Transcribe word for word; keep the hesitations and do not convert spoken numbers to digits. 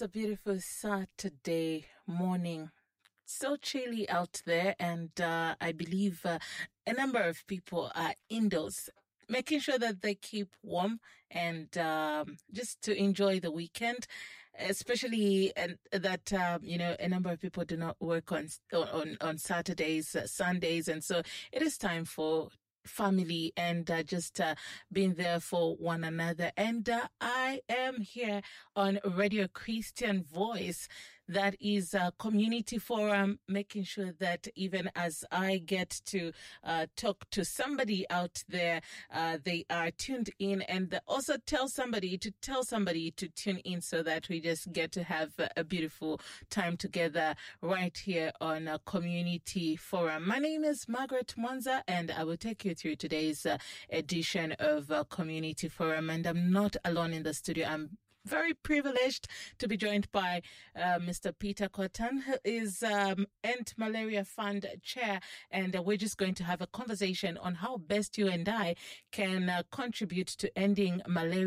a beautiful Saturday morning. So chilly out there, and uh, I believe uh, a number of people are indoors, making sure that they keep warm and um, just to enjoy the weekend, especially and that um, you know a number of people do not work on on on Saturdays, uh, Sundays, and so it is time for family and uh, just uh, being there for one another. And uh, I am here on Radio Christian Voice. That is a community forum, making sure that even as I get to uh, talk to somebody out there, uh, they are tuned in, and also tell somebody to tell somebody to tune in so that we just get to have a beautiful time together right here on a community forum. My name is Margaret Mwanza, and I will take you through today's uh, edition of uh, Community Forum. And I'm not alone in the studio. I'm very privileged to be joined by uh, Mister Peter Kotan, who is um, End Malaria Fund Chair, and uh, we're just going to have a conversation on how best you and I can uh, contribute to ending malaria